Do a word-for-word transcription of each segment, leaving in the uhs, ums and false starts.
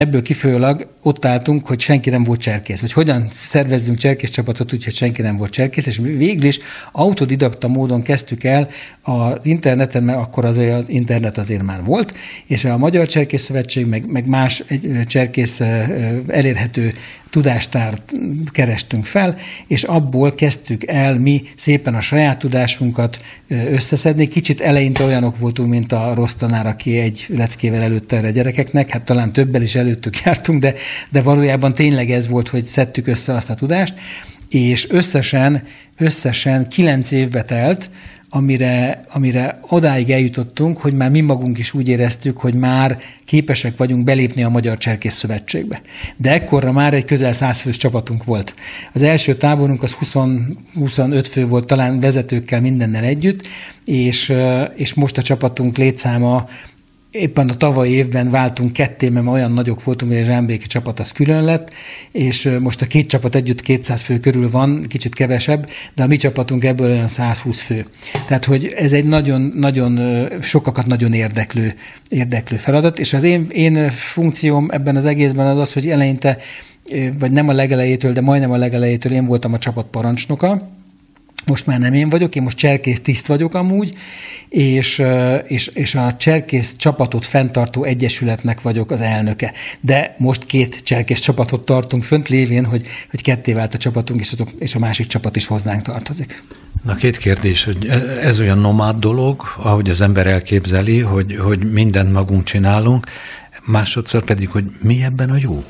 Ebből kifolyólag ott álltunk, hogy senki nem volt cserkész, hogy hogyan szervezzünk cserkész csapatot úgy, hogy senki nem volt cserkész, és végül is autodidakta módon kezdtük el az interneten, mert akkor azért az internet azért már volt, és a Magyar Cserkész Szövetség, meg, meg más cserkész elérhető tudástárt kerestünk fel, és abból kezdtük el mi szépen a saját tudásunkat összeszedni. Kicsit eleinte olyanok voltunk, mint a rossz tanár, aki egy leckével előtte a gyerekeknek, hát talán többel is előttük jártunk, de, de valójában tényleg ez volt, hogy szedtük össze azt a tudást, és összesen, összesen kilenc évbe telt, amire, amire odáig eljutottunk, hogy már mi magunk is úgy éreztük, hogy már képesek vagyunk belépni a Magyar Cserkész Szövetségbe. De ekkorra már egy közel száz fős csapatunk volt. Az első táborunk az húsz, huszonöt fő volt, talán vezetőkkel mindennel együtt, és, és most a csapatunk létszáma éppen a tavalyi évben váltunk ketté, mert olyan nagyok voltunk, hogy a zsámbéki csapat az külön lett, és most a két csapat együtt kétszáz fő körül van, kicsit kevesebb, de a mi csapatunk ebből olyan száz húsz fő. Tehát, hogy ez egy nagyon, nagyon sokakat nagyon érdeklő, érdeklő feladat, és az én, én funkcióm ebben az egészben az az, hogy eleinte, vagy nem a legelejétől, de majdnem a legelejétől én voltam a csapat parancsnoka. Most már nem én vagyok, én most cserkész tiszt vagyok amúgy, és, és, és a cserkész csapatot fenntartó egyesületnek vagyok az elnöke. De most két cserkész csapatot tartunk fönt, lévén, hogy, hogy ketté vált a csapatunk, és, azok, és a másik csapat is hozzánk tartozik. Na, két kérdés, hogy ez olyan nomád dolog, ahogy az ember elképzeli, hogy, hogy mindent magunk csinálunk, másodszor pedig, hogy mi ebben a jó?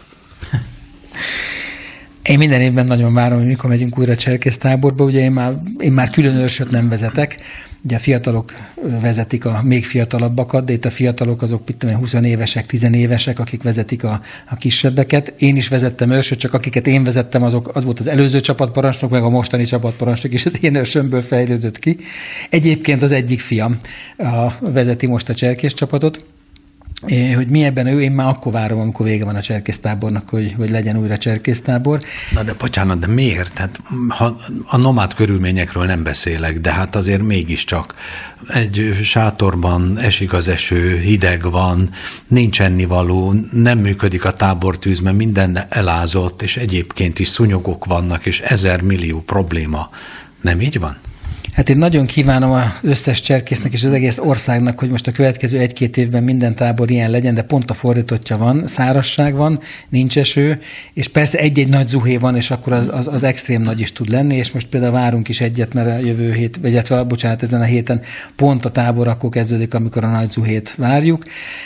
Én minden évben nagyon várom, hogy mikor megyünk újra cserkésztáborba. Ugye én már, én már külön őrsöt nem vezetek. Ugye a fiatalok vezetik a még fiatalabbakat, de itt a fiatalok azok mit tudom, húsz évesek, tíz évesek, akik vezetik a, a kisebbeket. Én is vezettem őrsöt, csak akiket én vezettem, azok, az volt az előző csapatparancsnok, meg a mostani csapatparancsnok, és az én őrsömből fejlődött ki. Egyébként az egyik fiam a, vezeti most a cserkész csapatot. É, hogy mi ebben ő, én már akkor várom, amikor vége van a cserkésztábornak, hogy, hogy legyen újra cserkésztábor. Na de bocsánat, de miért? Hát, ha a nomád körülményekről nem beszélek, de hát azért mégiscsak egy sátorban esik az eső, hideg van, nincs ennivaló, nem működik a tábortűz, mert minden elázott, és egyébként is szúnyogok vannak, és ezer millió probléma. Nem így van? Hát én nagyon kívánom az összes cserkésznek és az egész országnak, hogy most a következő egy-két évben minden tábor ilyen legyen, de pont a fordítottja van, szárazság van, nincs eső, és persze egy-egy nagy zuhé van, és akkor az, az, az extrém nagy is tud lenni, és most például várunk is egyet, mert a jövő hét, vagy illetve, bocsánat, ezen a héten pont a tábor akkor kezdődik, amikor a nagy zuhét várjuk.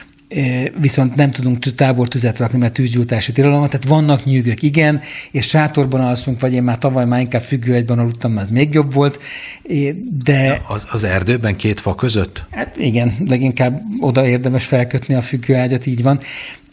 Viszont nem tudunk tábortüzet rakni, mert tűzgyújtási tilalom, tehát vannak nyűgök, igen, és sátorban alszunk, vagy én már tavaly már inkább függőegyben aludtam, az még jobb volt, de... Az, az erdőben két fa között? Hát igen, leginkább oda érdemes felkötni a függőágyat, így van.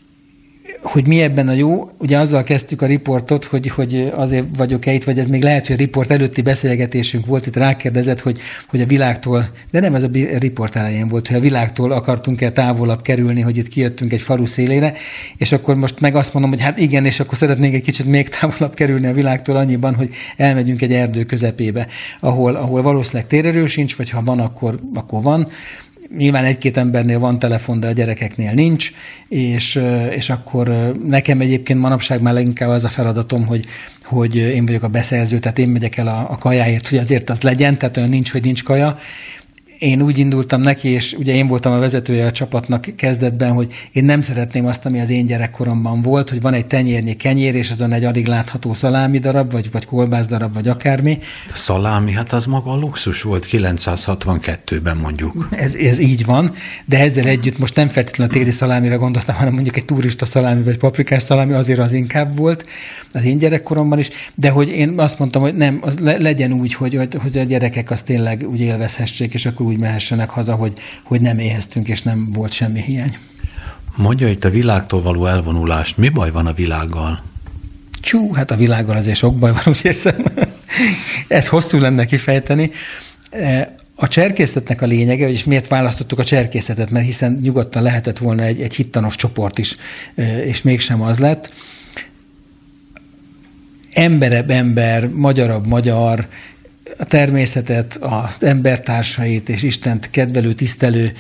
Hogy mi ebben a jó, ugye azzal kezdtük a riportot, hogy, hogy azért vagyok-e itt, vagy ez még lehet, hogy a riport előtti beszélgetésünk volt, itt rákérdezett, hogy, hogy a világtól, de nem ez a riport elején volt, hogy a világtól akartunk-e távolabb kerülni, hogy itt kijöttünk egy falu szélére, és akkor most meg azt mondom, hogy hát igen, és akkor szeretnénk egy kicsit még távolabb kerülni a világtól annyiban, hogy elmegyünk egy erdő közepébe, ahol, ahol valószínűleg térerő sincs, vagy ha van, akkor, akkor van. Nyilván egy-két embernél van telefon, de a gyerekeknél nincs, és, és akkor nekem egyébként manapság már leginkább az a feladatom, hogy, hogy én vagyok a beszerző, tehát én megyek el a, a kajáért, hogy azért az legyen, tehát olyan nincs, hogy nincs kaja. Én úgy indultam neki, és ugye én voltam a vezetője a csapatnak kezdetben, hogy én nem szeretném azt, ami az én gyerekkoromban volt, hogy van egy tenyérnyi kenyér, és azon egy alig látható szalámi darab, vagy, vagy kolbász darab, vagy akármi. A szalámi, hát az maga a luxus volt kilencszázhatvankettőben mondjuk. Ez, ez így van, de ezzel együtt most nem feltétlenül a téli szalámira gondoltam, hanem mondjuk egy turista szalámi, vagy paprikás szalámi, azért az inkább volt az én gyerekkoromban is, de hogy én azt mondtam, hogy nem, az le, legyen úgy, hogy, hogy a gyerekek azt tényleg úgy élvezhessék, és akkor úgy mehessenek haza, hogy, hogy nem éheztünk, és nem volt semmi hiány. Mondja itt a világtól való elvonulást. Mi baj van a világgal? Tyú, hát a világgal azért sok baj van, úgy érzem. Ez hosszú lenne kifejteni. A cserkészetnek a lényege, és miért választottuk a cserkészetet, mert hiszen nyugodtan lehetett volna egy, egy hittanos csoport is, és mégsem az lett. Emberebb ember, magyarabb magyar, a természetet, az embertársait és Istent kedvelő, tisztelő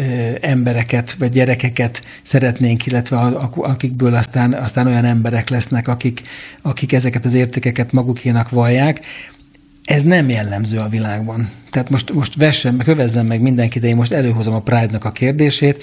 embereket vagy gyerekeket szeretnénk, illetve akikből aztán, aztán olyan emberek lesznek, akik, akik ezeket az értékeket magukénak vallják. Ez nem jellemző a világban. Tehát most, most vessen, kövezzen meg mindenki, de én most előhozom a Pride-nak a kérdését.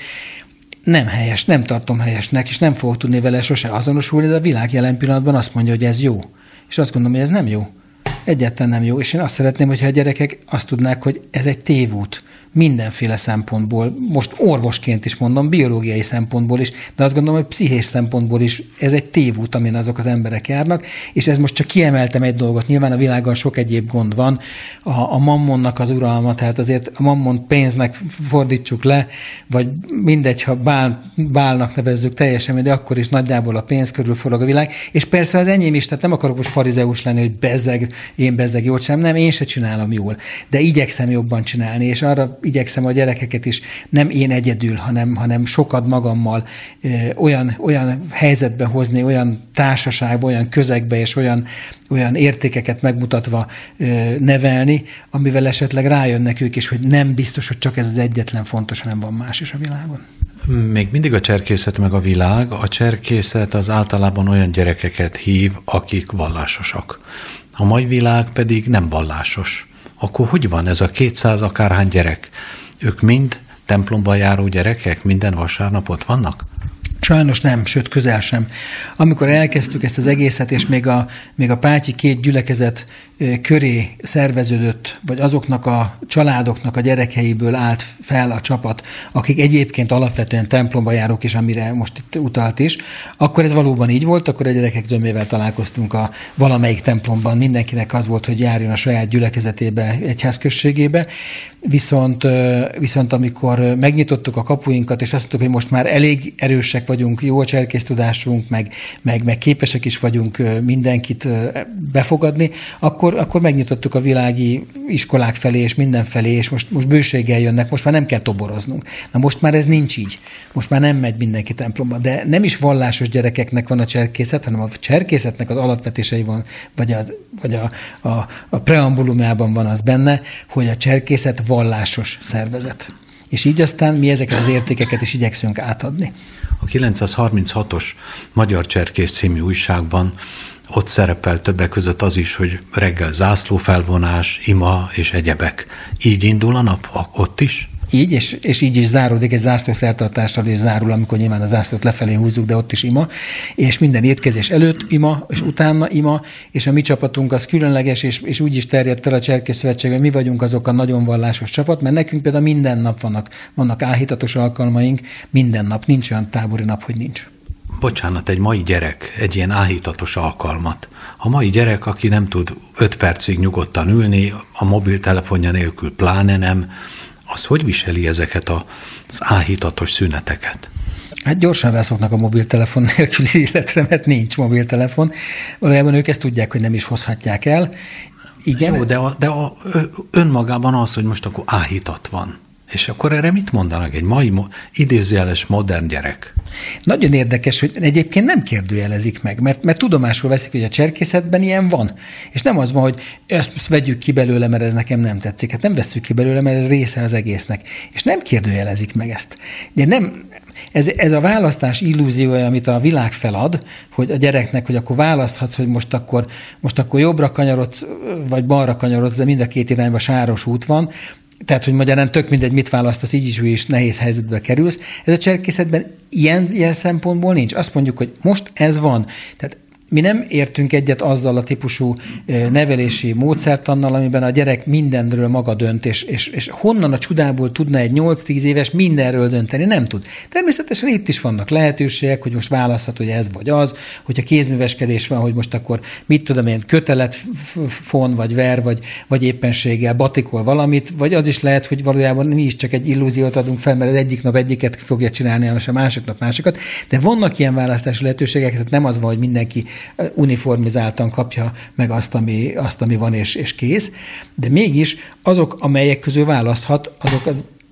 Nem helyes, nem tartom helyesnek, és nem fogok tudni vele sose azonosulni, de a világ jelen pillanatban azt mondja, hogy ez jó. És azt gondolom, hogy ez nem jó. Egyáltalán nem jó. És én azt szeretném, hogyha a gyerekek azt tudnák, hogy ez egy tévút. Mindenféle szempontból, most orvosként is mondom, biológiai szempontból is, de azt gondolom, hogy pszichés szempontból is ez egy tévút, amin azok az emberek járnak, és ez most csak kiemeltem egy dolgot. Nyilván a világon sok egyéb gond van. A, a mammonnak az uralma, tehát azért a mammon pénznek fordítsuk le, vagy mindegy, ha bál, bálnak nevezzük teljesen, de akkor is nagyjából a pénz körül forog a világ. És persze az enyém is, tehát nem akarok most farizeus lenni, hogy bezzeg, én bezzeg jól sem, nem, én se csinálom jól, de igyekszem jobban csinálni, és arra igyekszem a gyerekeket is nem én egyedül, hanem, hanem sokat magammal ö, olyan, olyan helyzetbe hozni, olyan társaságba, olyan közegbe és olyan, olyan értékeket megmutatva ö, nevelni, amivel esetleg rájönnek ők is, hogy nem biztos, hogy csak ez az egyetlen fontos, hanem van más is a világon. Még mindig a cserkészet meg a világ. A cserkészet az általában olyan gyerekeket hív, akik vallásosak. A mai világ pedig nem vallásos. Akkor hogy van ez a kétszáz akárhány gyerek? Ők mind templomba járó gyerekek? Minden vasárnap ott vannak? Sajnos nem, sőt közel sem. Amikor elkezdtük ezt az egészet, és még a, még a Pátyi két gyülekezet köré szerveződött, vagy azoknak a családoknak a gyerekeiből állt fel a csapat, akik egyébként alapvetően templomba járók, és amire most itt utalt is, akkor ez valóban így volt, akkor a gyerekek zömével találkoztunk a valamelyik templomban, mindenkinek az volt, hogy járjon a saját gyülekezetébe, egyházközségébe, viszont, viszont amikor megnyitottuk a kapuinkat, és azt mondtuk, hogy most már elég erősek vagyunk, jó a cserkésztudásunk, meg, meg, meg képesek is vagyunk mindenkit befogadni, akkor, akkor megnyitottuk a világi iskolák felé, és mindenfelé, és most, most bőséggel jönnek, most már nem kell toboroznunk. Na most már ez nincs így. Most már nem megy mindenki templomba. De nem is vallásos gyerekeknek van a cserkészet, hanem a cserkészetnek az alapvetései van, vagy a, vagy a, a, a preambulumjában van az benne, hogy a cserkészet vallásos szervezet. És így aztán mi ezeket az értékeket is igyekszünk átadni. A kilencszázharminchatos Magyar Cserkész című újságban ott szerepel többek között az is, hogy reggel zászlófelvonás, ima és egyebek. Így indul a nap ott is? Így, és, és így is záródik, egy zászlószertartással is zárul, amikor nyilván a zászlót lefelé húzzuk, de ott is ima, és minden étkezés előtt ima, és utána ima, és a mi csapatunk az különleges, és, és úgy is terjedt el a Cserkész Szövetség, hogy mi vagyunk azok a nagyon vallásos csapat, mert nekünk például minden nap vannak, vannak áhítatos alkalmaink, minden nap, nincs olyan tábori nap, hogy nincs. Bocsánat, egy mai gyerek, egy ilyen áhítatos alkalmat. A mai gyerek, aki nem tud öt percig nyugodtan ülni, a mobiltelefonja nélkül pláne nem, az hogy viseli ezeket az áhítatos szüneteket? Hát gyorsan rászoknak a mobiltelefon nélküli életre, mert nincs mobiltelefon. Valójában ők ezt tudják, hogy nem is hozhatják el. Igen. Jó, de, a, de a, önmagában az, hogy most akkor áhítat van. És akkor erre mit mondanak egy mai idézőjeles modern gyerek? Nagyon érdekes, hogy egyébként nem kérdőjelezik meg, mert, mert tudomásul veszik, hogy a cserkészetben ilyen van. És nem az van, hogy ezt vegyük ki belőle, mert ez nekem nem tetszik. Hát nem vesszük ki belőle, mert ez része az egésznek. És nem kérdőjelezik meg ezt. De nem, ez, ez a választás illúziója, amit a világ felad, hogy a gyereknek, hogy akkor választhatsz, hogy most akkor, most akkor jobbra kanyarodsz, vagy balra kanyarodsz, de mind a két irányba sáros út van. Tehát, hogy magyarán tök mindegy, mit választasz, így is, úgy is nehéz helyzetbe kerülsz. Ez a cserkészetben ilyen, ilyen szempontból nincs. Azt mondjuk, hogy most ez van. Tehát mi nem értünk egyet azzal a típusú nevelési módszertannal, amiben a gyerek mindenről maga dönt, és, és, és honnan a csodából tudna egy nyolc-tíz éves mindenről dönteni? Nem tud. Természetesen itt is vannak lehetőségek, hogy most választhat, hogy ez vagy az, hogyha kézműveskedés van, hogy most akkor mit tudom én, kötelet fon, vagy ver, vagy, vagy éppenséggel batikol valamit, vagy az is lehet, hogy valójában mi is csak egy illúziót adunk fel, mert az egyik nap egyiket fogja csinálni, a másik nap másikat, de vannak ilyen választási lehetőségek, tehát nem az van, hogy mindenki uniformizáltan kapja meg azt, ami, azt, ami van, és, és kész. De mégis azok, amelyek közül választhat, azok az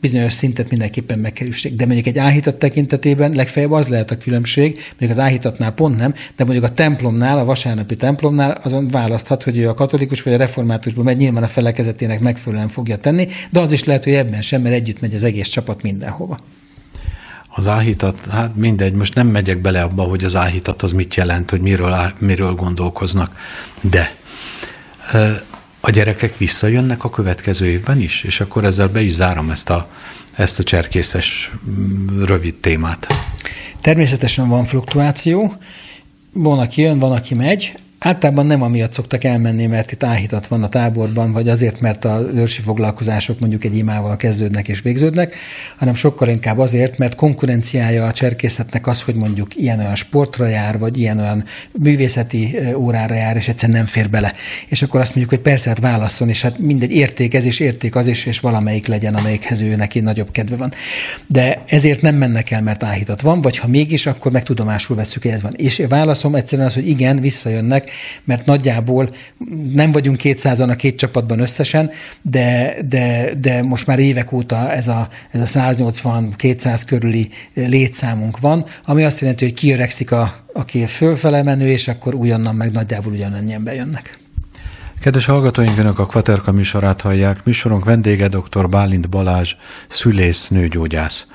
bizonyos szintet mindenképpen meg kell üssék. De mondjuk egy áhítat tekintetében legfeljebb az lehet a különbség, mondjuk az áhítatnál pont nem, de mondjuk a templomnál, a vasárnapi templomnál azon választhat, hogy ő a katolikus vagy a reformátusban megy, nyilván a felekezetének megfelelően fogja tenni, de az is lehet, hogy ebben sem, mert együtt megy az egész csapat mindenhova. Az áhítat, hát mindegy, most nem megyek bele abba, hogy az áhítat az mit jelent, hogy miről, miről gondolkoznak, de a gyerekek visszajönnek a következő évben is, és akkor ezzel be is zárom ezt a, ezt a cserkészes rövid témát. Természetesen van fluktuáció, van, aki jön, van, aki megy. Általában nem amiatt szoktak elmenni, mert itt áhítat van a táborban, vagy azért, mert a őrsi foglalkozások mondjuk egy imával kezdődnek és végződnek, hanem sokkal inkább azért, mert konkurenciája a cserkészetnek az, hogy mondjuk ilyen-olyan sportra jár, vagy ilyen-olyan művészeti órára jár, és egyszerűen nem fér bele. És akkor azt mondjuk, hogy persze, hát válasszon, és hát mindegy érték ez is, érték az is, és valamelyik legyen, amelyikhez ő neki nagyobb kedve van. De ezért nem mennek el, mert áhítat van, vagy ha mégis, akkor meg tudomásul vesszük, hogy ez van. És a válaszom egyszerűen az, hogy igen, visszajönnek, mert nagyjából nem vagyunk kétszázan a két csapatban összesen, de, de, de most már évek óta ez a, ez a száznyolcvan-kétszáz körüli létszámunk van, ami azt jelenti, hogy kiöregszik, a, aki fölfele menő, és akkor újonnan meg nagyjából ugyanannyian bejönnek. Kedves hallgatóink, Önök a Kvaterka műsorát hallják. Műsorunk vendége dr. Bálint Balázs, szülész, nőgyógyász.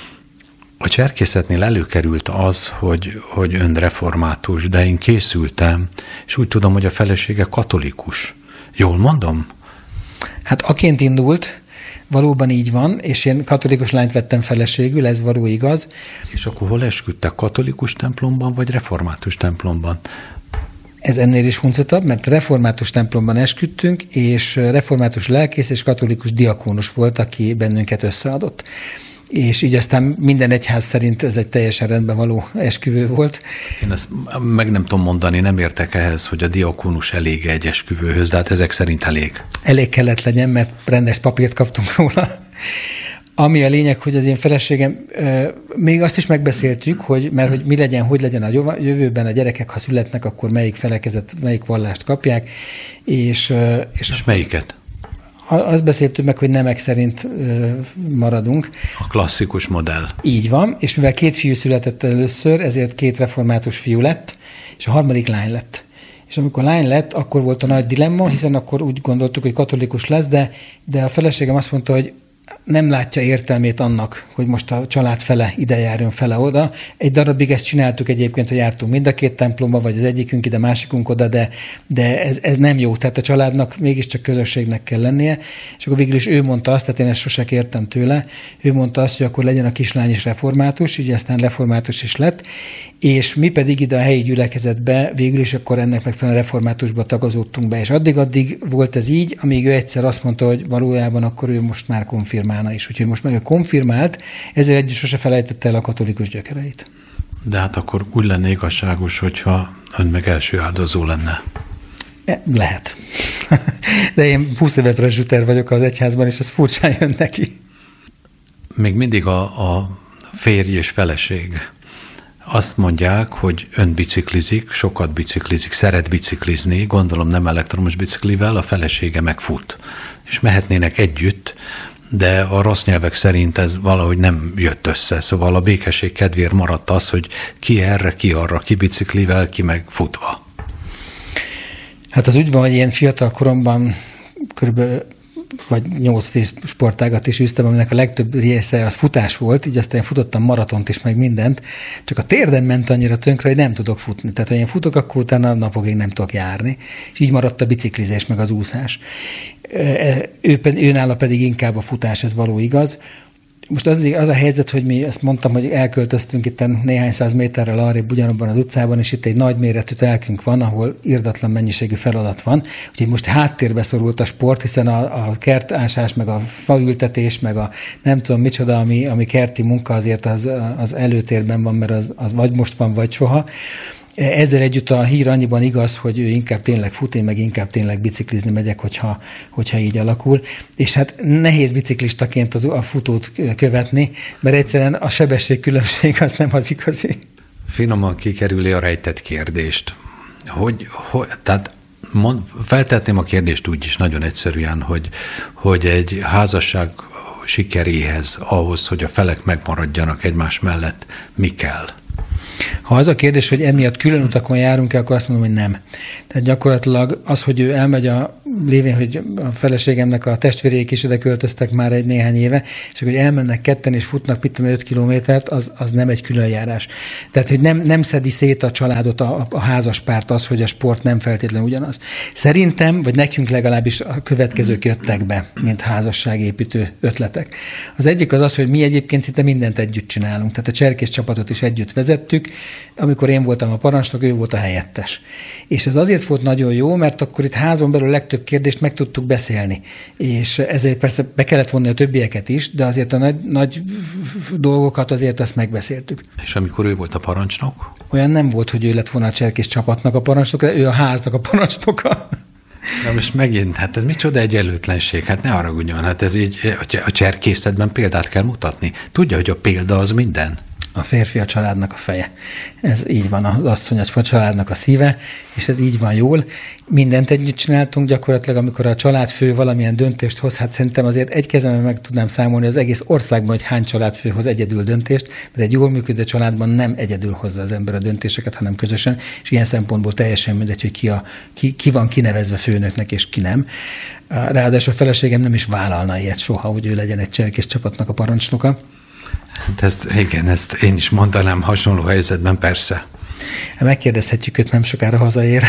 A cserkészetnél előkerült az, hogy, hogy ön református, de én készültem, és úgy tudom, hogy a felesége katolikus. Jól mondom? Hát aként indult, valóban így van, és én katolikus lányt vettem feleségül, ez való igaz. És akkor hol esküdtek, katolikus templomban, vagy református templomban? Ez ennél is huncutabb, mert református templomban esküdtünk, és református lelkész és katolikus diakónus volt, aki bennünket összeadott. És így aztán minden egyház szerint ez egy teljesen rendben való esküvő volt. Én ezt meg nem tudom mondani, nem értek ehhez, hogy a diakónus elég egy esküvőhöz, de hát ezek szerint elég. Elég kellett legyen, mert rendes papírt kaptunk róla. Ami a lényeg, hogy az én feleségem, még azt is megbeszéltük, hogy, mert hogy mi legyen, hogy legyen a jövőben a gyerekek, ha születnek, akkor melyik felekezet, melyik vallást kapják. És, és, és melyiket? Azt beszéltük meg, hogy nemek szerint maradunk. A klasszikus modell. Így van, és mivel két fiú született először, ezért két református fiú lett, és a harmadik lány lett. És amikor lány lett, akkor volt a nagy dilemma, hiszen akkor úgy gondoltuk, hogy katolikus lesz, de, de a feleségem azt mondta, hogy nem látja értelmét annak, hogy most a család fele ide járjon, fele oda. Egy darabig ezt csináltuk egyébként, hogy jártunk mind a két templomba, vagy az egyikünk ide, másikunk oda, de, de ez, ez nem jó. Tehát a családnak mégiscsak közösségnek kell lennie. És akkor végül is ő mondta azt, tehát én ezt sosem kértem tőle, ő mondta azt, hogy akkor legyen a kislány is református, így aztán református is lett, és mi pedig ide a helyi gyülekezetbe végül is akkor ennek megfelelően reformátusba tagozódtunk be, és addig-addig volt ez így, amíg ő egyszer azt mondta, hogy valójában akkor ő most már konfirmálna is. Úgyhogy most meg ő konfirmált, ezért együtt sose felejtette el a katolikus gyökereit. De hát akkor úgy lenne igazságos, hogyha ön meg első áldozó lenne. Lehet. De én húsz éve presbiter vagyok az egyházban, és ez furcsán jön neki. Még mindig a, a férj és feleség. Azt mondják, hogy ön biciklizik, sokat biciklizik, szeret biciklizni, gondolom nem elektromos biciklivel, a felesége meg fut. És mehetnének együtt, de a rossz nyelvek szerint ez valahogy nem jött össze. Szóval a békesség kedvéért maradt az, hogy ki erre, ki arra, ki biciklivel, ki meg futva. Hát az úgy van, hogy ilyen fiatal koromban körülbelül vagy nyolc-tíz sportágat is üztem, aminek a legtöbb része az futás volt, így aztán én futottam maratont is, meg mindent, csak a térdem ment annyira tönkre, hogy nem tudok futni. Tehát, ha én futok, akkor utána napokig nem tudok járni. És így maradt a biciklizés, meg az úszás. Ő, őnála pedig inkább a futás, ez való igaz. Most az, az a helyzet, hogy mi ezt mondtam, hogy elköltöztünk itt néhány száz méterrel arrébb ugyanabban az utcában, és itt egy nagy méretű telkünk van, ahol irdatlan mennyiségű feladat van. Úgyhogy most háttérbe szorult a sport, hiszen a, a kertásás, meg a faültetés, meg a nem tudom micsoda, ami, ami kerti munka azért az, az előtérben van, mert az, az vagy most van, vagy soha. Ezzel együtt a hír annyiban igaz, hogy ő inkább tényleg fut, én meg inkább tényleg biciklizni megyek, hogyha, hogyha így alakul. És hát nehéz biciklistaként az, a futót követni, mert egyszerűen a sebességkülönbség az nem az igazi. Finoman kikerüli a rejtett kérdést. Hogy, hogy, tehát mond, feltetném a kérdést úgy is nagyon egyszerűen, hogy, hogy egy házasság sikeréhez, ahhoz, hogy a felek megmaradjanak egymás mellett, mi kell? Ha az a kérdés, hogy emiatt külön utakon járunk el, akkor azt mondom, hogy nem. Tehát gyakorlatilag az, hogy ő elmegy a lévén, hogy a feleségemnek a testvérék is ide költöztek már egy néhány éve, és hogy elmennek ketten és futnak mit tudom, öt kilométert, az, az nem egy külön járás. Tehát, hogy nem, nem szedi szét a családot a, a házaspárt az, hogy a sport nem feltétlenül ugyanaz. Szerintem, vagy nekünk legalábbis a következők jöttek be, mint házasságépítő ötletek. Az egyik az az, hogy mi egyébként szinte mindent együtt csinálunk. Tehát a cserkész csapatot is együtt vezettük. Amikor én voltam a parancsnok, ő volt a helyettes. És ez azért volt nagyon jó, mert akkor itt házon belül legtöbb kérdést meg tudtuk beszélni. És ezért persze be kellett vonni a többieket is, de azért a nagy, nagy dolgokat azért azt megbeszéltük. És amikor ő volt a parancsnok? Olyan nem volt, hogy ő lett volna a cserkész csapatnak a parancsnoka, de ő a háznak a parancsnoka. Na most megint, hát ez micsoda egyenlőtlenség, hát ne haragudjon, hát ez így a cserkészetben példát kell mutatni. Tudja, hogy a példa az minden. A férfi a családnak a feje. Ez így van, az asszony a családnak a szíve, és ez így van jól. Mindent együtt csináltunk gyakorlatilag, amikor a családfő valamilyen döntést hoz, hát szerintem azért egy kezemben meg tudnám számolni az egész országban, hogy hány családfő hoz egyedül döntést, mert egy jól működő családban nem egyedül hozza az ember a döntéseket, hanem közösen, és ilyen szempontból teljesen mindegy, hogy ki, a, ki, ki van kinevezve főnöknek, és ki nem. Ráadásul a feleségem nem is vállalna ilyet soha, hogy ő legyen egy cserkész csapatnak a parancsnoka. Hát ezt, igen, ezt én is mondanám hasonló helyzetben, persze. Megkérdezhetjük őt, nem sokára hazaér.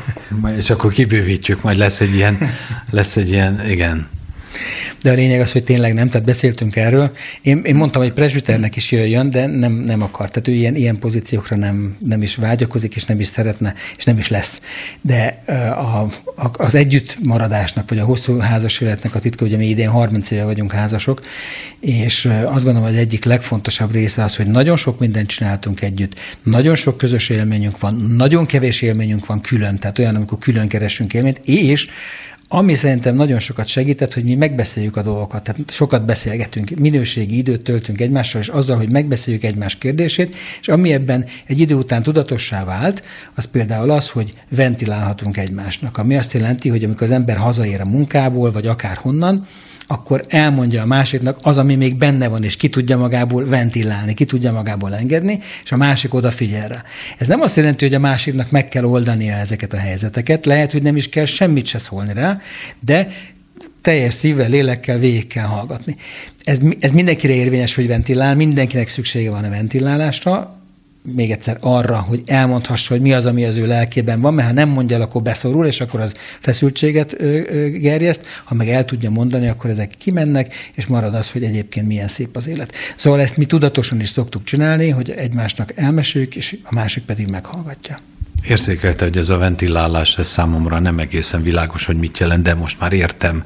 És akkor kibővítjük, majd lesz egy ilyen, lesz egy ilyen, igen. De a lényeg az, hogy tényleg nem, tehát beszéltünk erről. Én, én mondtam, hogy presbiternek is jöjjön, de nem, nem akar. Tehát ő ilyen, ilyen pozíciókra nem, nem is vágyakozik, és nem is szeretne, és nem is lesz. De a, a, az együttmaradásnak, vagy a hosszú házas életnek a titka, ugye mi idén harminc éve vagyunk házasok, és azt gondolom, hogy egyik legfontosabb része az, hogy nagyon sok mindent csináltunk együtt, nagyon sok közös élményünk van, nagyon kevés élményünk van külön, tehát olyan, amikor külön keresünk élményt, és ami szerintem nagyon sokat segített, hogy mi megbeszéljük a dolgokat, tehát sokat beszélgetünk, minőségi időt töltünk egymással, és azzal, hogy megbeszéljük egymás kérdését, és ami ebben egy idő után tudatossá vált, az például az, hogy ventilálhatunk egymásnak, ami azt jelenti, hogy amikor az ember hazaér a munkából, vagy akárhonnan, akkor elmondja a másiknak az, ami még benne van, és ki tudja magából ventilálni, ki tudja magából engedni, és a másik odafigyel rá. Ez nem azt jelenti, hogy a másiknak meg kell oldania ezeket a helyzeteket, lehet, hogy nem is kell semmit se szólni rá, de teljes szívvel, lélekkel végig kell hallgatni. Ez, ez mindenkire érvényes, hogy ventilál, mindenkinek szüksége van a ventilálásra, még egyszer arra, hogy elmondhassa, hogy mi az, ami az ő lelkében van, mert ha nem mondja el, akkor beszorul, és akkor az feszültséget gerjeszt, ha meg el tudja mondani, akkor ezek kimennek, és marad az, hogy egyébként milyen szép az élet. Szóval ezt mi tudatosan is szoktuk csinálni, hogy egymásnak elmeséljük, és a másik pedig meghallgatja. Érzékelte, hogy ez a ventilálás, ez számomra nem egészen világos, hogy mit jelent, de most már értem.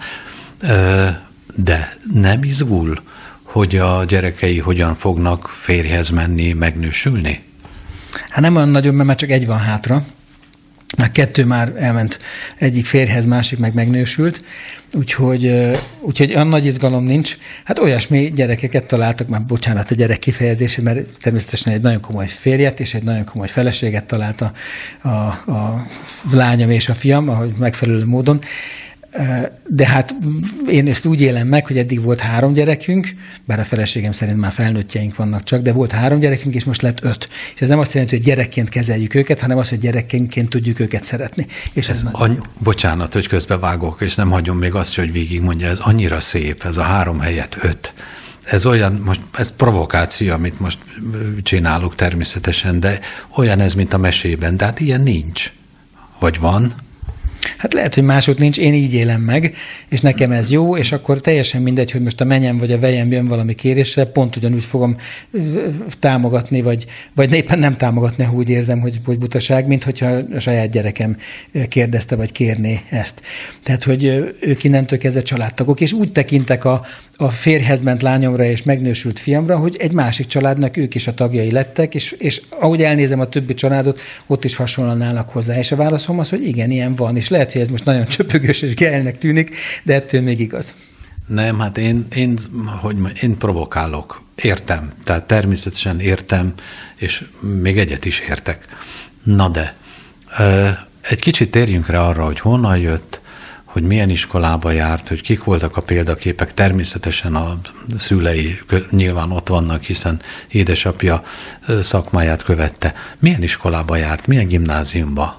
De nem izgul, hogy a gyerekei hogyan fognak férjhez menni, megnősülni? Hát nem olyan nagyon, mert már csak egy van hátra. Már kettő már elment egyik férjhez, másik meg megnősült, úgyhogy, úgyhogy olyan nagy izgalom nincs. Hát olyasmi gyerekeket találtak, már bocsánat a gyerek kifejezése, mert természetesen egy nagyon komoly férjet és egy nagyon komoly feleséget talált a, a, a lányom és a fiam, ahogy megfelelő módon. De hát én ezt úgy élem meg, hogy eddig volt három gyerekünk, bár a feleségem szerint már felnőttjeink vannak csak, de volt három gyerekünk, és most lett öt. És ez nem azt jelenti, hogy gyerekként kezeljük őket, hanem az, hogy gyerekként tudjuk őket szeretni. És ez, ez any- bocsánat, hogy közbevágok, és nem hagyom még azt, hogy végigmondja, ez annyira szép, ez a három helyett öt. Ez olyan, most ez provokáció, amit most csinálok természetesen, de olyan ez, mint a mesében, de hát ilyen nincs. Vagy van? Hát lehet, hogy máshogy nincs, én így élem meg, és nekem ez jó, és akkor teljesen mindegy, hogy most a menyem vagy a vejem jön valami kérésre, pont ugyanúgy fogom támogatni, vagy, vagy éppen nem támogatni, ha úgy érzem, hogy, hogy butaság, mint hogyha a saját gyerekem kérdezte, vagy kérné ezt. Tehát, hogy ők innentől kezdve családtagok, és úgy tekintek a, a férjhez ment lányomra és megnősült fiamra, hogy egy másik családnak ők is a tagjai lettek, és, és ahogy elnézem a többi családot, ott is hasonlóan állnak hozzá. És a válaszom az, hogy igen, ilyen van, és lehet, hogy ez most nagyon csöpögös és gelnek tűnik, de ettől még igaz. Nem, hát én, én, hogy én provokálok. Értem, tehát természetesen értem, és még egyet is értek. Na de, egy kicsit térjünk rá arra, hogy honnan jött, hogy milyen iskolába járt, hogy kik voltak a példaképek. Természetesen a szülei nyilván ott vannak, hiszen édesapja szakmáját követte. Milyen iskolába járt, milyen gimnáziumba?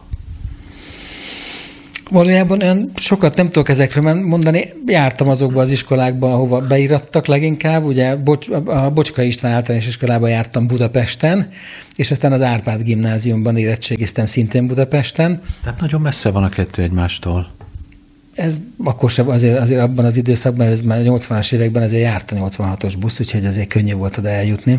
Valójában olyan sokat nem tudok ezekről mondani. Jártam azokba az iskolákba, ahova beirattak leginkább. Ugye a Bocskai István általános iskolába jártam Budapesten, és aztán az Árpád gimnáziumban érettségiztem szintén Budapesten. Tehát nagyon messze van a kettő egymástól. Ez akkor sem, azért, azért abban az időszakban, ez már nyolcvanas években azért járt a nyolcvanhatos busz, úgyhogy azért könnyű volt oda eljutni.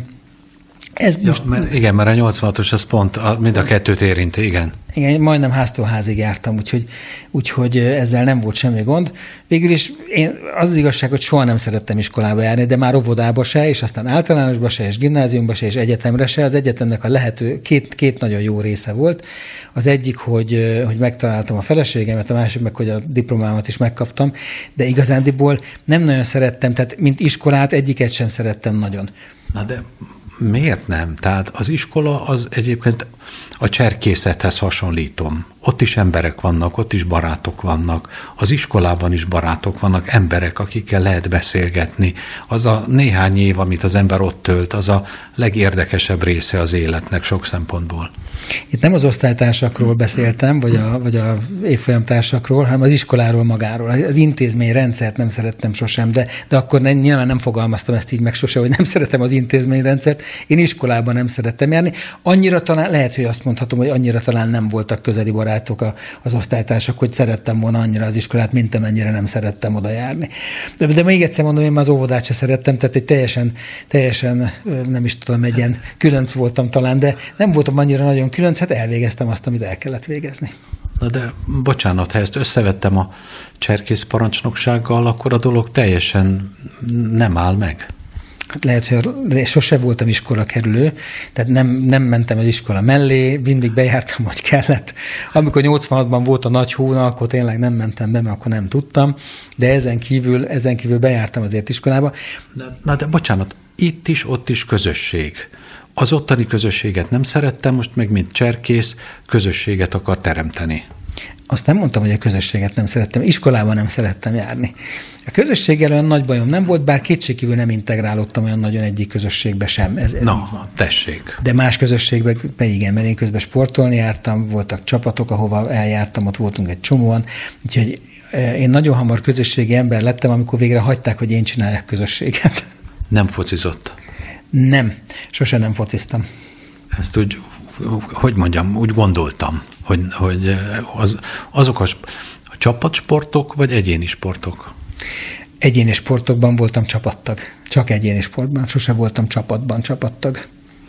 Ez ja, most... mert igen, mert a nyolcvanhatos az pont a, mind a kettőt érinti, igen. Igen, majdnem háztól házig jártam, úgyhogy, úgyhogy ezzel nem volt semmi gond. Végül is én, az az igazság, hogy soha nem szerettem iskolába járni, de már óvodába se, és aztán általánosba se, és gimnáziumba se, és egyetemre se. Az egyetemnek a lehető két, két nagyon jó része volt. Az egyik, hogy, hogy megtaláltam a feleségemet, a másik meg, hogy a diplomámat is megkaptam, de igazándiból nem nagyon szerettem, tehát mint iskolát egyiket sem szerettem nagyon. Na de miért nem? Tehát az iskola az egyébként a cserkészethez hasonlítom. Ott is emberek vannak, ott is barátok vannak. Az iskolában is barátok vannak, emberek, akikkel lehet beszélgetni. Az a néhány év, amit az ember ott tölt, az a legérdekesebb része az életnek sok szempontból. Itt nem az osztálytársakról beszéltem, vagy a, vagy a évfolyamtársakról, hanem az iskoláról magáról. Az intézményrendszert nem szerettem sosem, de, de akkor nem, nyilván nem fogalmaztam ezt így meg sose, hogy nem szeretem az intézményrendszert. Én iskolában nem szerettem járni. Annyira talán, lehet, hogy azt mondhatom, hogy annyira talán nem voltak közeli barátok a, az osztálytársak, hogy szerettem volna annyira az iskolát, mint amennyire nem szerettem oda járni. De, de még egyszer mondom, én már az óvodát se szerettem, tehát egy teljesen, teljesen nem is tudom, egy ilyen különc voltam talán, de nem voltam annyira nagyon különc, hát elvégeztem azt, amit el kellett végezni. Na de bocsánat, ha ezt összevettem a cserkész parancsnoksággal, akkor a dolog teljesen nem áll meg. Hát lehet, hogy sose voltam iskola kerülő, tehát nem, nem mentem az iskola mellé, mindig bejártam, hogy kellett. Amikor nyolcvanhatban volt a nagy hóna, akkor tényleg nem mentem be, mert akkor nem tudtam, de ezen kívül, ezen kívül bejártam azért iskolába. Na, na de bocsánat, itt is, ott is közösség. Az ottani közösséget nem szerettem, most meg mint cserkész közösséget akar teremteni. Azt nem mondtam, hogy a közösséget nem szerettem. Iskolában nem szerettem járni. A közösséggel olyan nagy bajom nem volt, bár kétségkívül nem integrálódtam olyan nagyon egyik közösségbe sem. Ez, ez Na, tessék. De más közösségbe be igen, mert én közben sportolni jártam, voltak csapatok, ahova eljártam, ott voltunk egy csomóan. Úgyhogy én nagyon hamar közösségi ember lettem, amikor végre hagyták, hogy én csináljak közösséget. Nem focizott? Nem, sose nem fociztam. Ezt úgy, hogy mondjam, úgy gondoltam, hogy, hogy az, azok a, a csapatsportok, vagy egyéni sportok? Egyéni sportokban voltam csapattag. Csak egyéni sportban, sose voltam csapatban csapattag.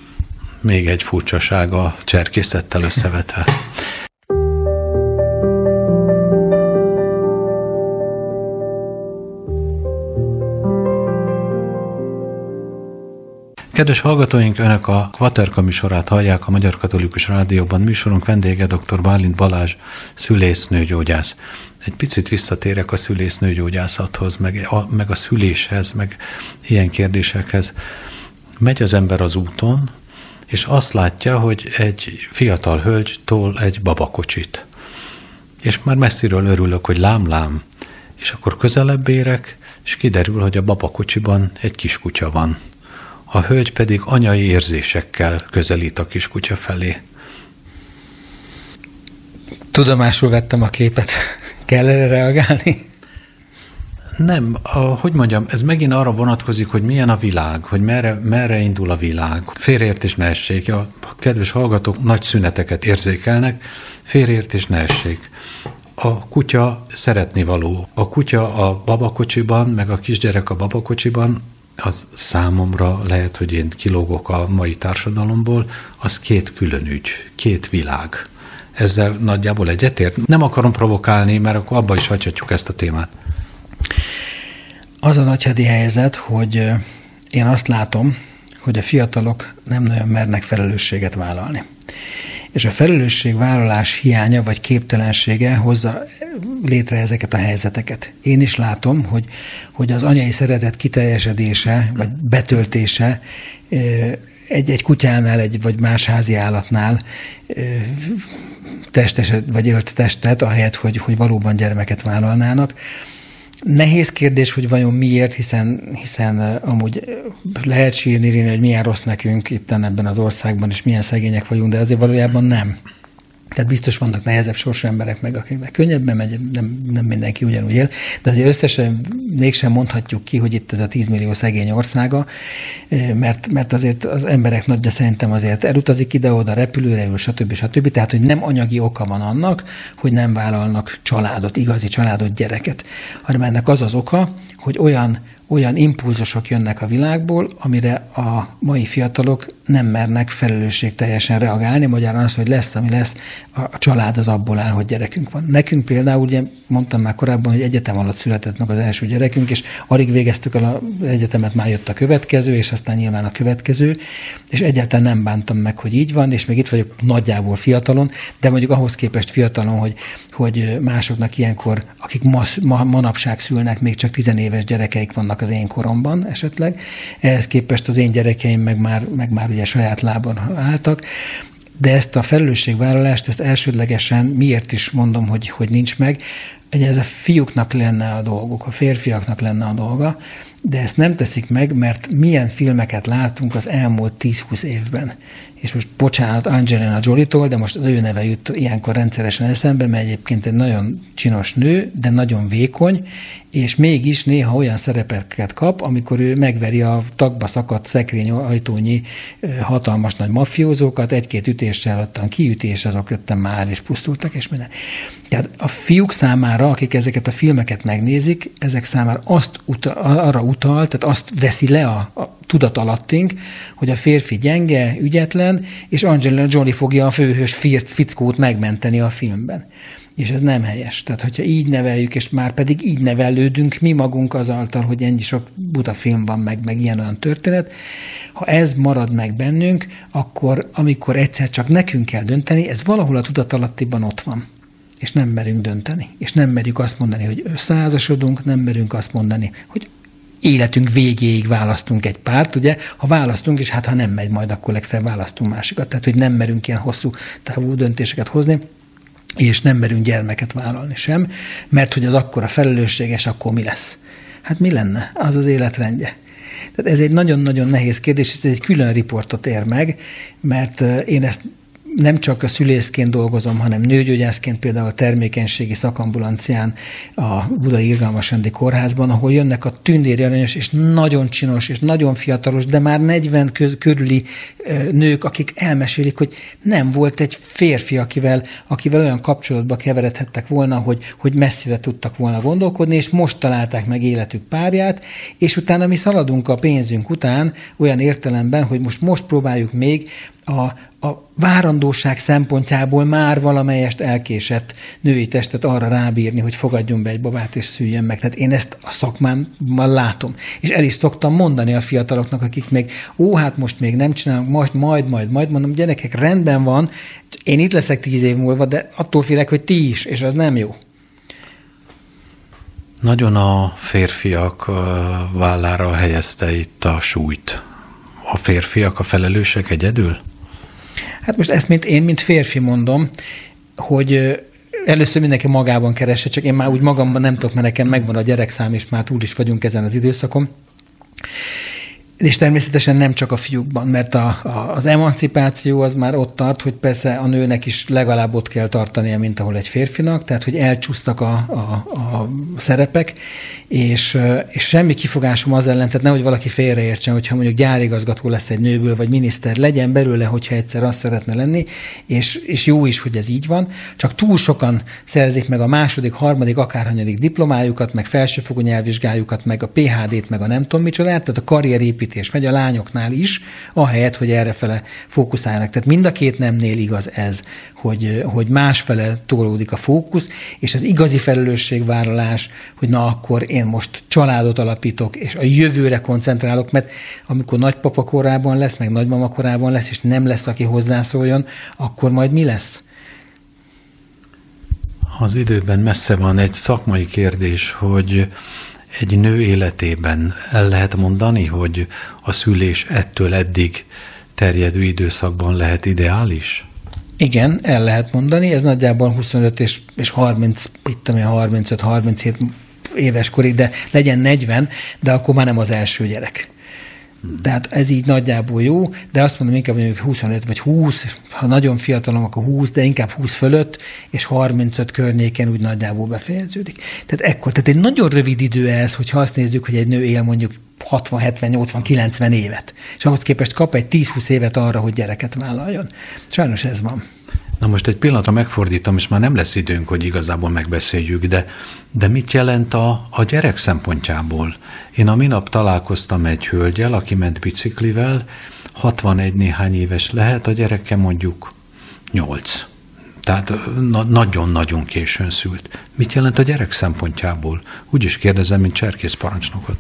Még egy furcsaság a cserkészettel összevetve. Kedves hallgatóink, Önök a Kvaterka műsorát hallják a Magyar Katolikus Rádióban. Műsorunk vendége dr. Bálint Balázs, szülésznőgyógyász. Egy picit visszatérek a szülésznőgyógyászathoz, meg a, meg a szüléshez, meg ilyen kérdésekhez. Megy az ember az úton, és azt látja, hogy egy fiatal hölgy tol egy babakocsit. És már messziről örülök, hogy lám-lám. És akkor közelebb érek, és kiderül, hogy a babakocsiban egy kiskutya van. A hölgy pedig anyai érzésekkel közelít a kiskutya felé. Tudomásul vettem a képet. Kell erre reagálni? Nem, a, hogy mondjam, ez megint arra vonatkozik, hogy milyen a világ, hogy merre, merre indul a világ. Félreértés ne essék. A kedves hallgatók nagy szüneteket érzékelnek, félreértés ne essék. A kutya szeretnivaló. A kutya a babakocsiban, meg a kisgyerek a babakocsiban, az számomra lehet, hogy én kilógok a mai társadalomból, az két külön ügy, két világ. Ezzel nagyjából egyetért. Nem akarom provokálni, mert akkor abba is hagyhatjuk ezt a témát. Az a nagyhedi helyzet, hogy én azt látom, hogy a fiatalok nem nagyon mernek felelősséget vállalni. És a felelősségvállalás hiánya vagy képtelensége hozza létre ezeket a helyzeteket. Én is látom, hogy, hogy az anyai szeretet kiteljesedése vagy betöltése egy, egy kutyánál, egy, vagy más házi állatnál testeset, vagy ölt testet, ahelyett, hogy, hogy valóban gyermeket vállalnának. Nehéz kérdés, hogy vajon miért, hiszen, hiszen amúgy lehet sírni, hogy milyen rossz nekünk itt ebben az országban, és milyen szegények vagyunk, de azért valójában nem. Tehát biztos vannak nehezebb sorsú emberek meg, akiknek könnyebben megy, nem, nem mindenki ugyanúgy él, de azért összesen mégsem mondhatjuk ki, hogy itt ez a tíz millió szegény országa, mert, mert azért az emberek nagyja szerintem azért elutazik ide-oda, repülőre ül, stb. stb. Tehát, hogy nem anyagi oka van annak, hogy nem vállalnak családot, igazi családot, gyereket, hanem ennek az az oka, hogy olyan olyan impulzusok jönnek a világból, amire a mai fiatalok nem mernek felelősségteljesen reagálni, magyarán az, hogy lesz, ami lesz, a család az abból áll, hogy gyerekünk van. Nekünk például, ugye mondtam már korábban, hogy egyetem alatt született meg az első gyerekünk, és alig végeztük el az egyetemet, már jött a következő, és aztán nyilván a következő, és egyáltalán nem bántam meg, hogy így van, és még itt vagyok nagyjából fiatalon, de mondjuk ahhoz képest fiatalon, hogy, hogy másoknak ilyenkor, akik ma, ma, manapság szülnek, még csak tizenéves gyerekeik vannak az én koromban esetleg. Ehhez képest az én gyerekeim meg már, meg már ugye saját lábon álltak, de ezt a felelősségvállalást, ezt elsődlegesen miért is mondom, hogy, hogy nincs meg, ugye ez a fiúknak lenne a dolguk, a férfiaknak lenne a dolga, de ezt nem teszik meg, mert milyen filmeket látunk az elmúlt tíz-húsz évben. És most bocsánat Angelina Jolie-tól, de most az ő neve jut ilyenkor rendszeresen eszembe, mert egyébként egy nagyon csinos nő, de nagyon vékony, és mégis néha olyan szerepeket kap, amikor ő megveri a tagba szakadt szekrény ajtónyi hatalmas nagy mafiózókat, egy-két ütéssel ottan kiütés, azok ötten már is pusztultak, és minden. Tehát a fiúk számára, akik ezeket a filmeket megnézik, ezek számára azt utal, arra utal, tehát azt veszi le a, a tudatalattunk, hogy a férfi gyenge, ügyetlen, és Angelina Jolie fogja a főhős fickót megmenteni a filmben. És ez nem helyes. Tehát, hogyha így neveljük, és már pedig így nevelődünk mi magunk azáltal, hogy ennyi sok buta film van, meg, meg ilyen olyan történet, ha ez marad meg bennünk, akkor amikor egyszer csak nekünk kell dönteni, ez valahol a tudatalattiban ott van. És nem merünk dönteni. És nem merjük azt mondani, hogy összeházasodunk, nem merünk azt mondani, hogy életünk végéig választunk egy párt, ugye? Ha választunk, és hát ha nem megy majd, akkor legfeljebb választunk másikat. Tehát, hogy nem merünk ilyen hosszú távú döntéseket hozni, és nem merünk gyermeket vállalni sem, mert hogy az akkora felelősséges, akkor mi lesz? Hát mi lenne? Az az életrendje. Tehát ez egy nagyon-nagyon nehéz kérdés, és ez egy külön riportot ér meg, mert én ezt nem csak a szülészként dolgozom, hanem nőgyógyászként például a termékenységi szakambulancián a Budai Irgalmas Rendi Kórházban, ahol jönnek a tündéri aranyos és nagyon csinos és nagyon fiatalos, de már negyven körüli nők, akik elmesélik, hogy nem volt egy férfi, akivel, akivel olyan kapcsolatba keveredhettek volna, hogy, hogy messzire tudtak volna gondolkodni, és most találták meg életük párját, és utána mi szaladunk a pénzünk után olyan értelemben, hogy most most próbáljuk még a, a várandóság szempontjából már valamelyest elkésett női testet arra rábírni, hogy fogadjon be egy babát és szüljön meg. Tehát én ezt a szakmámmal látom. És el is szoktam mondani a fiataloknak, akik még, ó, hát most még nem csinálunk, majd, majd, majd, majd, mondom, gyerekek, rendben van, én itt leszek tíz év múlva, de attól félek, hogy ti is, és az nem jó. Nagyon a férfiak vállára helyezte itt a súlyt. A férfiak a felelősek egyedül? Hát most ezt mint én, mint férfi mondom, hogy először mindenki magában keresse, csak én már úgy magamban nem tudok, mert nekem megvan a gyerekszám, és már túl is vagyunk ezen az időszakon. És természetesen nem csak a fiúkban, mert a, a, az emancipáció az már ott tart, hogy persze a nőnek is legalább ott kell tartania, mint ahol egy férfinak, tehát hogy elcsúsztak a, a, a szerepek, és, és semmi kifogásom az ellen, tehát nehogy valaki félreértsen, hogyha mondjuk gyárigazgató lesz egy nőből, vagy miniszter, legyen belőle, hogyha egyszer azt szeretne lenni, és, és jó is, hogy ez így van, csak túl sokan szerzik meg a második, harmadik, akárhanyadik diplomájukat, meg felsőfokú nyelvvizsgájukat, meg a pé há dét, meg a nem tudom micsodát, tehát a karrierépítés megy a lányoknál is, ahelyett, hogy errefele fókuszálnak. Tehát mind a két nemnél igaz ez, hogy, hogy másfele tolódik a fókusz, és az igazi felelősségvállalás, hogy na akkor én most családot alapítok, és a jövőre koncentrálok, mert amikor nagypapa korában lesz, meg nagymama korában lesz, és nem lesz, aki hozzászóljon, akkor majd mi lesz? Az időben messze van egy szakmai kérdés, hogy egy nő életében el lehet mondani, hogy a szülés ettől eddig terjedő időszakban lehet ideális? Igen, el lehet mondani, ez nagyjából huszonöt és, és harminc, itt tudom én, harmincöt-harminchét éves korig, de legyen negyven, de akkor már nem az első gyerek. Hmm. Tehát ez így nagyjából jó, de azt mondom inkább, hogy huszonöt vagy húsz, ha nagyon fiatalom, akkor húsz, de inkább húsz fölött, és harmincöt környéken úgy nagyjából befejeződik. Tehát ekkor, tehát egy nagyon rövid idő ez, hogyha azt nézzük, hogy egy nő él mondjuk hatvan, hetven, nyolcvan, kilencven évet, és ahhoz képest kap egy tíz-húsz évet arra, hogy gyereket vállaljon. Sajnos ez van. Na most egy pillanatra megfordítom, és már nem lesz időnk, hogy igazából megbeszéljük, de, de mit jelent a, a gyerek szempontjából? Én a minap találkoztam egy hölgyel, aki ment biciklivel, hatvanegy néhány éves lehet, a gyereke mondjuk nyolc. Tehát na- nagyon-nagyon későn szült. Mit jelent a gyerek szempontjából? Úgy is kérdezem, mint cserkészparancsnokot.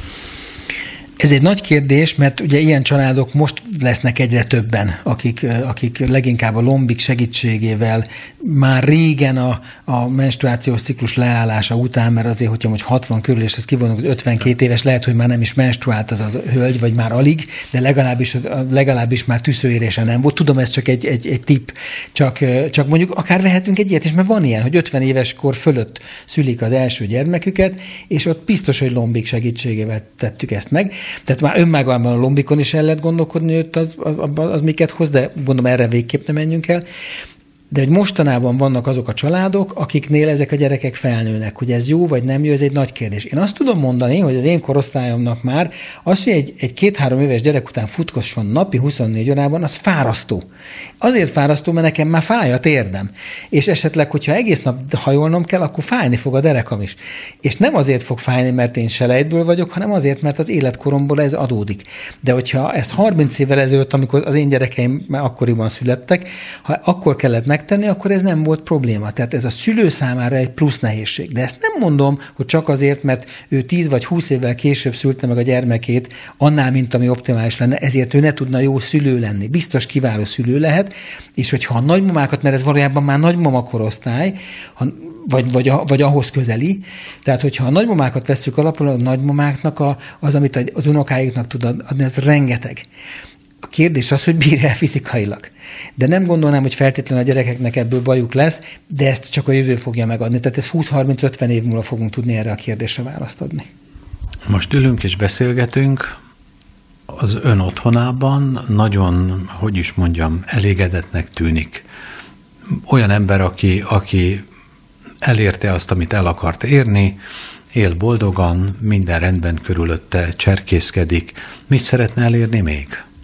Ez egy nagy kérdés, mert ugye ilyen családok most lesznek egyre többen, akik, akik leginkább a lombik segítségével már régen a, a menstruációs ciklus leállása után, mert azért, hogyha most hatvan körül, és ezt kivonunk, ötvenkét éves, lehet, hogy már nem is menstruált az a hölgy, vagy már alig, de legalábbis, legalábbis már tüszőérése nem volt. Tudom, ez csak egy, egy, egy tipp, csak, csak mondjuk akár vehetünk egy ilyet is, mert van ilyen, hogy ötven éves kor fölött szülik az első gyermeküket, és ott biztos, hogy lombik segítségével tettük ezt meg. Tehát már önmagában a lombikon is el lehet gondolkodni, hogy az, az, az miket hoz, de mondom, erre végképp nem menjünk el. De hogy mostanában vannak azok a családok, akiknél ezek a gyerekek felnőnek, hogy ez jó vagy nem jó, ez egy nagy kérdés. Én azt tudom mondani, hogy az én korosztályomnak már az, hogy egy, egy két-három éves gyerek után futkosson napi huszonnégy órában, az fárasztó. Azért fárasztó, mert nekem már fáj a térdem. És esetleg, hogyha egész nap hajolnom kell, akkor fájni fog a derekam is. És nem azért fog fájni, mert én selejtből vagyok, hanem azért, mert az életkoromból ez adódik. De hogyha ezt harminc évvel ezelőtt, amikor az én gyerekeim már akkoriban születtek, ha akkor kellett megtenni, akkor ez nem volt probléma. Tehát ez a szülő számára egy plusz nehézség. De ezt nem mondom, hogy csak azért, mert ő tíz vagy húsz évvel később szülte meg a gyermekét, annál, mint ami optimális lenne, ezért ő ne tudna jó szülő lenni. Biztos kiváló szülő lehet, és hogyha a nagymamákat, mert ez valójában már nagymama korosztály, ha, vagy, vagy, vagy ahhoz közeli, tehát hogyha a nagymamákat vesszük alapul, a nagymamáknak a, az, amit az unokáiknak tud adni, az rengeteg. A kérdés az, hogy bírja el fizikailag. De nem gondolnám, hogy feltétlenül a gyerekeknek ebből bajuk lesz, de ezt csak a jövő fogja megadni. Tehát ezt húsz-harminc-ötven év múlva fogunk tudni erre a kérdésre választ adni. Most ülünk és beszélgetünk. Az ön otthonában nagyon, hogy is mondjam, elégedetnek tűnik. Olyan ember, aki, aki elérte azt, amit el akart érni, él boldogan, minden rendben körülötte, cserkészkedik. Mit szeretne elérni még?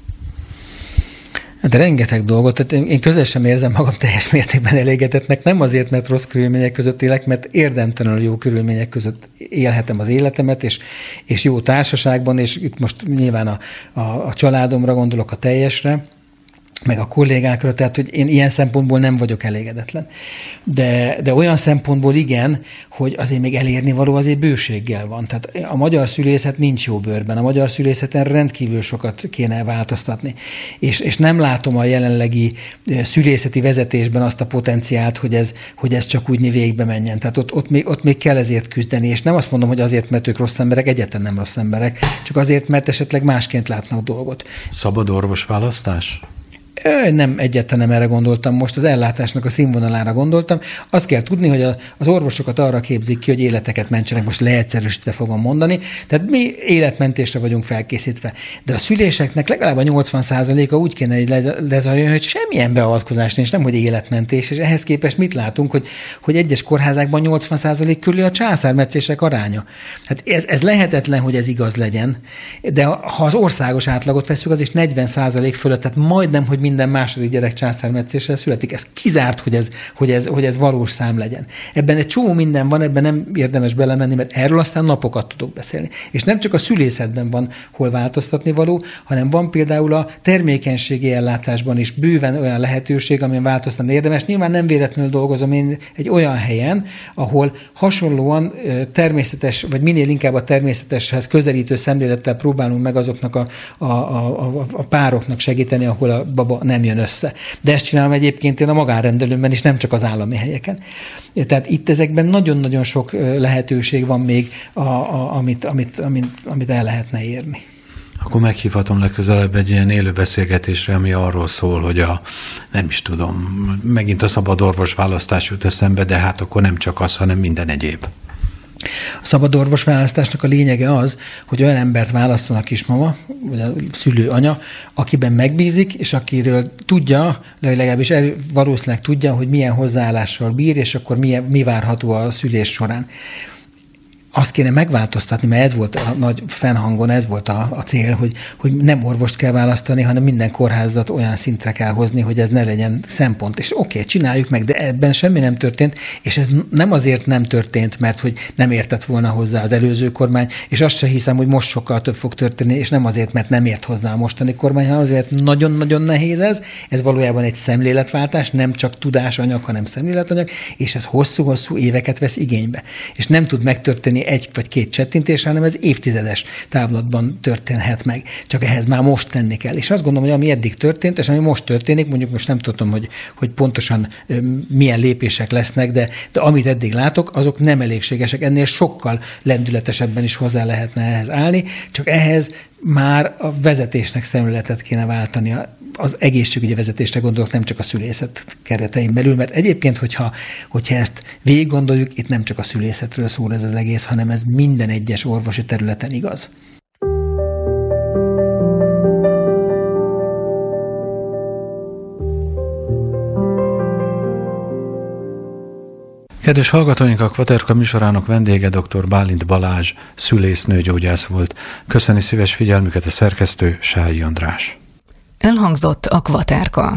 De rengeteg dolgot, tehát én közel sem érzem magam teljes mértékben elégedetnek, nem azért, mert rossz körülmények között élek, mert érdemtelenül jó körülmények között élhetem az életemet, és, és jó társaságban, és itt most nyilván a, a, a családomra gondolok, a teljesre, meg a kollégákra, tehát hogy én ilyen szempontból nem vagyok elégedetlen. De, de olyan szempontból igen, hogy azért még elérni való azért bőséggel van. Tehát a magyar szülészet nincs jó bőrben. A magyar szülészeten rendkívül sokat kéne változtatni. És, és nem látom a jelenlegi szülészeti vezetésben azt a potenciált, hogy ez, hogy ez csak úgy végbe menjen. Tehát ott, ott, még, ott még kell ezért küzdeni. És nem azt mondom, hogy azért, mert ők rossz emberek, egyáltalán nem rossz emberek, csak azért, mert esetleg másként látnak dolgot. Szabad orvosválasztás? Nem egyáltalán nem erre gondoltam, most az ellátásnak a színvonalára gondoltam. Azt kell tudni, hogy az orvosokat arra képzik ki, hogy életeket mentsenek, most leegyszerűsítve fogom mondani. Tehát mi életmentésre vagyunk felkészítve. De a szüléseknek legalább a nyolcvan százaléka úgy kéne, hogy lezajljon, hogy semmilyen beavatkozás nincs, nem hogy életmentés. És ehhez képest mit látunk, hogy, hogy egyes kórházákban nyolcvan százalék körül a császármetszések aránya. Hát ez, ez lehetetlen, hogy ez igaz legyen. De ha az országos átlagot veszük, az is negyven százalék fölött, tehát majdnem, hogy minden második gyerek császármetszéssel születik. Ez kizárt, hogy ez, hogy, ez, hogy ez valós szám legyen. Ebben egy csomó minden van, ebben nem érdemes belemenni, mert erről aztán napokat tudok beszélni. És nem csak a szülészetben van hol változtatni való, hanem van például a termékenységi ellátásban is bőven olyan lehetőség, amin változtatni érdemes. Nyilván nem véletlenül dolgozom én egy olyan helyen, ahol hasonlóan természetes, vagy minél inkább a természeteshez közelítő szemlélettel próbálunk meg azoknak a, a, a, a pároknak segíteni, ahol a baba nem jön össze. De ezt csinálom egyébként én a magánrendelőmben is, nem csak az állami helyeken. Tehát itt ezekben nagyon-nagyon sok lehetőség van még, a, a, amit, amit, amit, amit el lehetne érni. Akkor meghívhatom legközelebb egy ilyen élő beszélgetésre, ami arról szól, hogy a, nem is tudom, megint a szabad orvos választás jut eszembe, de hát akkor nem csak az, hanem minden egyéb. A szabad orvosválasztásnak a lényege az, hogy olyan embert választanak a kismama, vagy a szülő anya, akiben megbízik, és akiről tudja, legalábbis valószínűleg tudja, hogy milyen hozzáállással bír, és akkor milyen, mi várható a szülés során. Azt kéne megváltoztatni, mert ez volt a nagy fennhangon, ez volt a, a cél, hogy, hogy nem orvost kell választani, hanem minden kórházat olyan szintre kell hozni, hogy ez ne legyen szempont. És oké, okay, csináljuk meg, de ebben semmi nem történt, és ez nem azért nem történt, mert hogy nem értett volna hozzá az előző kormány, és azt se hiszem, hogy most sokkal több fog történni, és nem azért, mert nem ért hozzá a mostani kormány, hanem azért nagyon-nagyon nehéz ez. Ez valójában egy szemléletváltás, nem csak tudásanyag, hanem szemléletanyag, és ez hosszú-hosszú éveket vesz igénybe. És nem tud megtörténni egy vagy két csettintés, hanem ez évtizedes távlatban történhet meg. Csak ehhez már most tenni kell. És azt gondolom, hogy ami eddig történt, és ami most történik, mondjuk most nem tudom, hogy, hogy pontosan milyen lépések lesznek, de, de amit eddig látok, azok nem elégségesek. Ennél sokkal lendületesebben is hozzá lehetne ehhez állni, csak ehhez már a vezetésnek szemléletet kéne váltani, az egészségügyi vezetésre gondolok, nem csak a szülészet keretein belül, mert egyébként, hogyha, hogyha ezt végig gondoljuk, itt nem csak a szülészetről szól ez az egész, hanem ez minden egyes orvosi területen igaz. Kedves hallgatóink, a Kvaterka műsorának vendége dr. Bálint Balázs, szülésznőgyógyász volt. Köszöni szíves figyelmüket a szerkesztő, Sályi András. Elhangzott a Kvaterka.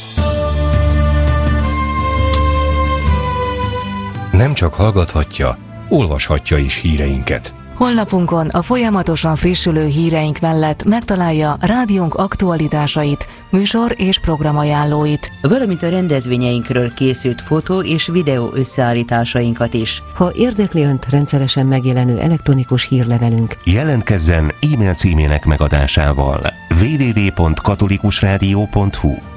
Nem csak hallgathatja, olvashatja is híreinket. Honlapunkon a folyamatosan frissülő híreink mellett megtalálja rádiónk aktualitásait, műsor és programajánlóit, valamint a rendezvényeinkről készült fotó és videó összeállításainkat is. Ha érdekli Önt rendszeresen megjelenő elektronikus hírlevelünk, jelentkezzen e-mail címének megadásával. double-u double-u double-u pont katolikusrádió pont hu